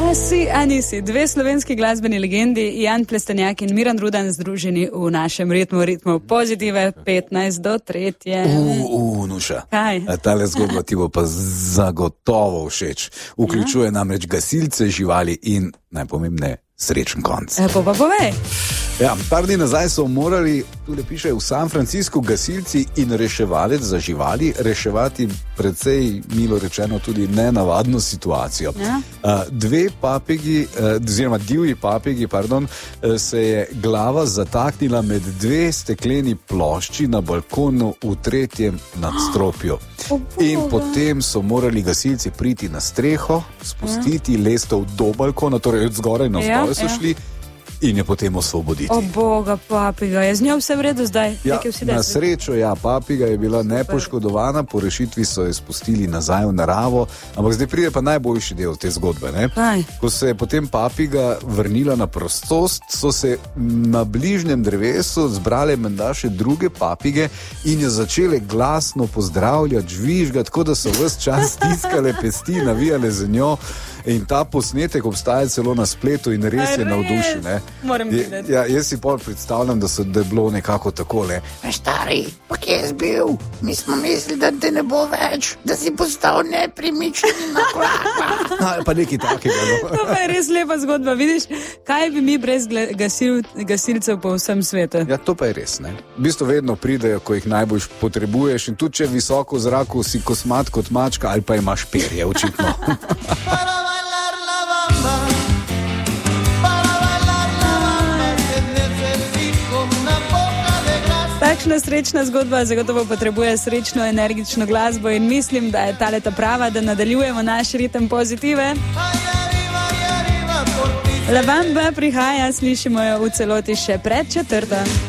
A nisi. Dve slovenski glasbeni legendi, Jan Plestenjak in Miran Rudan, združeni v našem ritmu pozitive 15:03. Nuša. Kaj? Tale zgodba ti bo pa zagotovo všeč. Vključuje namreč gasilce, živali in, najpomembneje, srečen konc. Pa povej. Ja, par dni nazaj so morali, tule piše, v San Franciscu gasilci in reševalec za živali reševati precej, milo rečeno, tudi nenavadno situacijo. Ja. Dve papigi, oziroma divji papigi, se je glava zataknila med dve stekleni plošči na balkonu v 3. nadstropju. In potem so morali gasilci priti na streho, spustiti lestev do balkona, torej od zgoraj na vzdolj so šli. In je potem osvoboditi. O boga, papiga, je z njo vse v redu zdaj? Ja, na srečo, papiga je bila nepoškodovana, po rešitvi so jo spustili nazaj v naravo, ampak zdaj pride pa najboljši del te zgodbe. Ne? Ko se je potem papiga vrnila na prostost, so se na bližnjem drevesu zbrale menda še druge papige in jo začele glasno pozdravljati, žvižgati, tako da so ves čas stiskale pesti, navijale za njo. In ta posnetek obstaja celo na spletu in res je navdušen. Moram videti. Ja, jaz si pol predstavljam, da je bilo nekako takole. Stari, pa kje je bil? Mi smo mislili, da te ne bo več, da si postal nepremičen na kolaka. Pa nekaj takega. No. To pa je res lepa zgodba. Vidiš, kaj bi mi brez gasilcev po vsem svetu? Ja, to pa je res. Ne? V bistvu vedno pridejo, ko jih najbolj potrebuješ in tudi če visoko v zraku si kosmat kot mačka ali pa imaš perje, očitno. Takšna srečna zgodba zagotovo potrebuje srečno, energično glasbo in mislim, da je ta prava, da nadaljujemo naš ritem pozitive. La Bamba prihaja, slišimo jo v celoti še pred 4.